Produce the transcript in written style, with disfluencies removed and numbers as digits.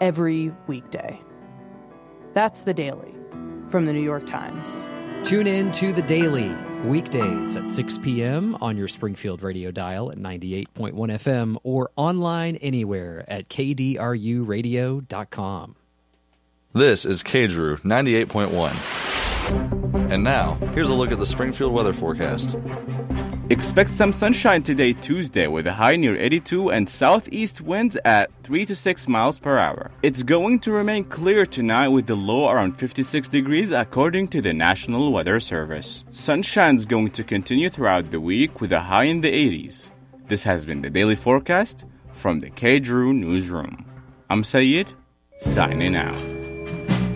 every weekday. That's The Daily from The New York Times. Tune in to The Daily, weekdays at 6 p.m. on your Springfield radio dial at 98.1 FM or online anywhere at kdruradio.com. This is KDRU 98.1. And now, here's a look at the Springfield weather forecast. Expect some sunshine today, Tuesday, with a high near 82 and southeast winds at 3 to 6 miles per hour. It's going to remain clear tonight with the low around 56 degrees according to the National Weather Service. Sunshine's going to continue throughout the week with a high in the 80s. This has been the Daily Forecast from the KDRU Newsroom. I'm Sayed, signing out.